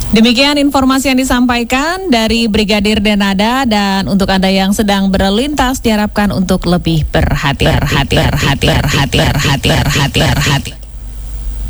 Demikian informasi yang disampaikan dari Brigadir Denada, dan untuk Anda yang sedang berlintas diharapkan untuk lebih berhati-hati.